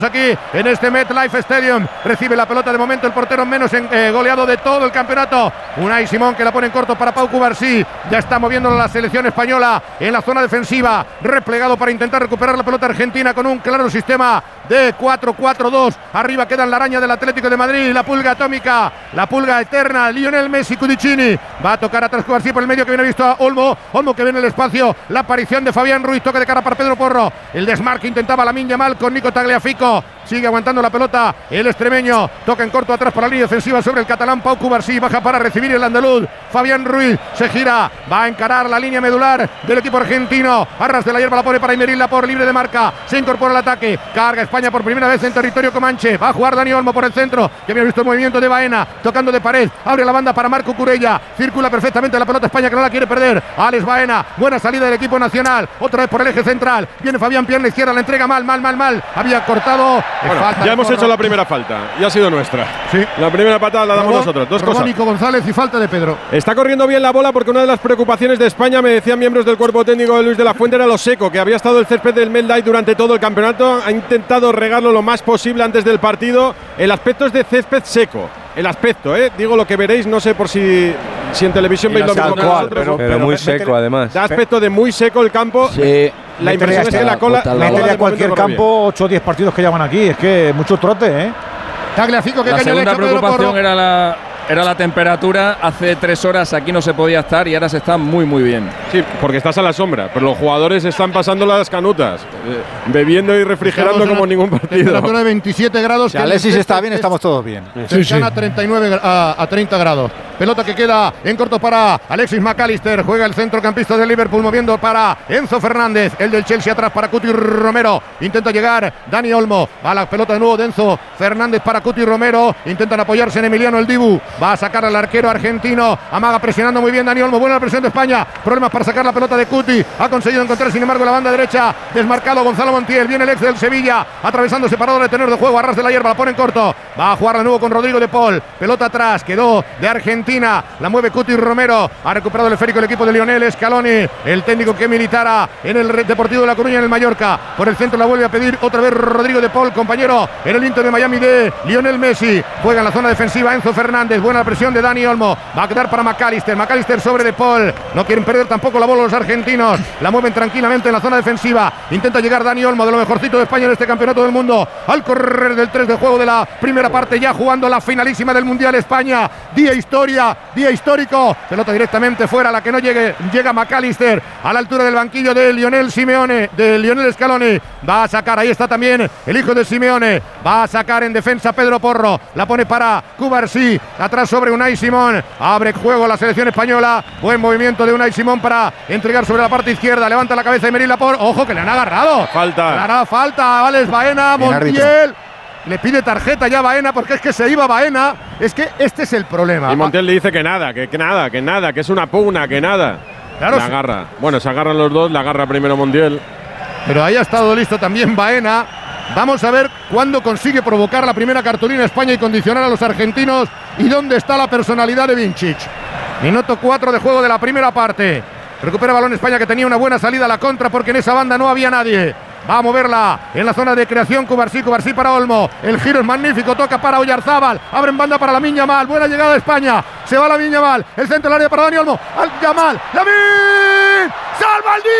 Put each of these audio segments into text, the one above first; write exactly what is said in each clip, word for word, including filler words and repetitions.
Aquí en este MetLife Stadium recibe la pelota de momento el portero menos en, eh, goleado de todo el campeonato, Unai Simón, que la pone en corto para Pau Cubarsí. Ya está moviendo la selección española en la zona defensiva, replegado para intentar recuperar la pelota argentina con un claro sistema de cuatro cuatro dos. Arriba quedan la araña del Atlético de Madrid, la pulga atómica, la pulga eterna, Lionel Messi, Cudicini. Va a tocar atrás Cubarsí por el medio, que viene visto a Olmo, Olmo que viene en el espacio, la aparición de Fabián Ruiz, toque de cara para Pedro Porro, el desmarque intentaba Lamine Yamal con Nico Tagliafico. Sigue aguantando la pelota el extremeño, toca en corto atrás por la línea defensiva sobre el catalán Pau Cubarsí, baja para recibir el andaluz Fabián Ruiz, se gira, va a encarar la línea medular del equipo argentino, arras de la hierba la pone para Imeril por libre de marca, se incorpora al ataque, carga España por primera vez en territorio comanche, va a jugar Dani Olmo por el centro, que había visto el movimiento de Baena, tocando de pared, abre la banda para Marco Curella, circula perfectamente la pelota España, que no la quiere perder, Alex Baena, buena salida del equipo nacional, otra vez por el eje central, viene Fabián, pierna izquierda, la entrega mal, mal, mal, mal, había cortado. Bueno, ya hemos hecho la primera falta y ha sido nuestra. Sí. La primera patada la damos Robó, nosotros. Dos robó cosas. Nico González y falta de Pedro. Está corriendo bien la bola, porque una de las preocupaciones de España, me decían miembros del cuerpo técnico de Luis de la Fuente, era lo seco, que había estado el césped del MetLife durante todo el campeonato. Ha intentado regarlo lo más posible antes del partido. El aspecto es de césped seco. El aspecto, ¿eh? Digo, lo que veréis, no sé por si, si en televisión veis lo mismo que nosotros. Pero, pero, pero muy seco, además. Da aspecto de muy seco el campo. Sí. La impresión es que la cola metería a cualquier campo ocho o diez partidos que llevan aquí. Es que mucho trote, ¿eh? Tagliafico, que la segunda preocupación era la, era la temperatura. Hace tres horas aquí no se podía estar y ahora se está muy, muy bien. Sí, porque estás a la sombra, pero los jugadores están pasando las canutas, eh, bebiendo y refrigerando como en ningún partido. Temperatura de veintisiete grados. Si Alexis está bien, estamos todos bien. Sí, sí. A treinta y nueve a, a treinta grados. Pelota que queda en corto para Alexis McAllister. Juega el centrocampista del Liverpool, moviendo para Enzo Fernández. El del Chelsea atrás para Cuti Romero. Intenta llegar Dani Olmo. Va la pelota de nuevo de Enzo Fernández para Cuti Romero. Intentan apoyarse en Emiliano el Dibu. Va a sacar al arquero argentino. Amaga presionando muy bien Dani Olmo. Buena la presión de España. Problemas para sacar la pelota de Cuti. Ha conseguido encontrar, sin embargo, la banda derecha. Desmarcado Gonzalo Montiel. Viene el ex del Sevilla. Atravesando separador de tenor de juego. Arras de la hierba. La pone en corto. Va a jugar de nuevo con Rodrigo de Paul. Pelota atrás. Quedó de Argentina. La mueve Cuti Romero. Ha recuperado el esférico el equipo de Lionel Scaloni, el técnico que militara en el Deportivo de La Coruña, en el Mallorca. Por el centro la vuelve a pedir otra vez Rodrigo de Paul, compañero en el Inter de Miami de Lionel Messi. Juega en la zona defensiva Enzo Fernández. Buena la presión de Dani Olmo. Va a quedar para McAllister. McAllister sobre de Paul. No quieren perder tampoco la bola los argentinos. La mueven tranquilamente en la zona defensiva. Intenta llegar Dani Olmo, de lo mejorcito de España en este campeonato del mundo. Al correr del tres de juego de la primera parte, ya jugando la finalísima del Mundial España. Día historia, día histórico. Pelota directamente fuera, la que no llegue, llega McAllister a la altura del banquillo de Lionel Simeone, de Lionel Scaloni. Va a sacar, ahí está también el hijo de Simeone. Va a sacar en defensa Pedro Porro. La pone para Cubarsí. Atrás sobre Unai Simón. Abre juego la selección española. Buen movimiento de Unai Simón para entregar sobre la parte izquierda. Levanta la cabeza de Emeril Laporte. Ojo que le han agarrado. Falta. Le han dado falta a Alex Baena. Montiel. Le pide tarjeta ya a Baena, porque es que se iba Baena. Es que este es el problema. Y Montiel le dice que nada, que, que nada, que nada, que es una pugna, que nada. Claro, la agarra. Bueno, se agarran los dos, la agarra primero Montiel. Pero ahí ha estado listo también Baena. Vamos a ver cuándo consigue provocar la primera cartulina España y condicionar a los argentinos. Y dónde está la personalidad de Vincic. Minuto cuatro de juego de la primera parte. Recupera balón España, que tenía una buena salida a la contra, porque en esa banda no había nadie. Va a moverla en la zona de creación Cubarsí, Cubarsí para Olmo. El giro es magnífico, toca para Oyarzábal. Abre en banda para Lamine Yamal. Buena llegada de España. Se va Lamine Yamal. El centro del área para Dani Olmo. Al Yamal. ¡Lamine! ¡Salva el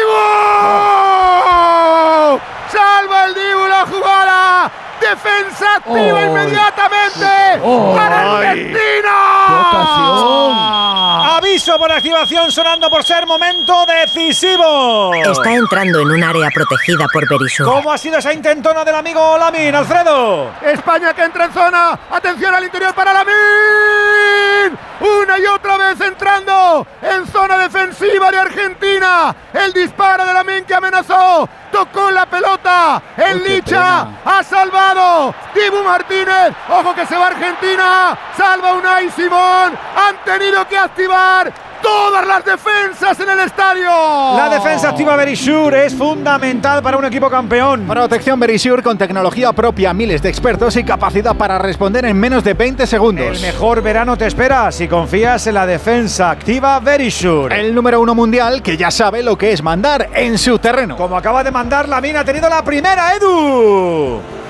Dibu! ¡Salva el Dibu la jugada! ¡Defensa activa oh, inmediatamente oh, para Argentina! ¡Qué ocasión! Aviso por activación sonando por ser momento decisivo. Está entrando en un área protegida por Berisur. ¿Cómo ha sido esa intentona del amigo Lamine, Alfredo? España que entra en zona. Atención al interior para Lamine. Una y otra vez entrando en zona defensiva de Argentina. El disparo de Lamine que amenazó. Tocó la pelota. El Licha ha salvado. Dibu Martínez. Ojo que se va Argentina. Salva Unai Simón. Han tenido que activar todas las defensas en el estadio. La defensa activa Berisur es fundamental para un equipo campeón. Protección Berisur con tecnología propia, miles de expertos y capacidad para responder en menos de veinte segundos. El mejor verano te espera si confías en la defensa activa Berisur. El número uno mundial que ya sabe lo que es mandar en su terreno. Como acaba de mandar Lamine, ha tenido la primera, Edu.